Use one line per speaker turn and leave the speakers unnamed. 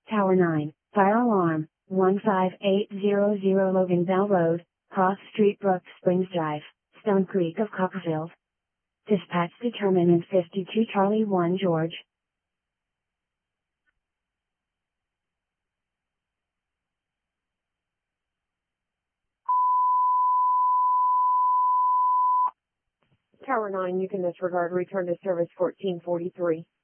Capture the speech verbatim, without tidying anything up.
Tower nine, fire alarm, one five eight zero zero Logan Bell Road, Cross Street, Brook Springs Drive, Stone Creek of Copperfield. Dispatch determinant fifty-two Charlie one George.
Tower nine, you can disregard. Return to service fourteen forty-three.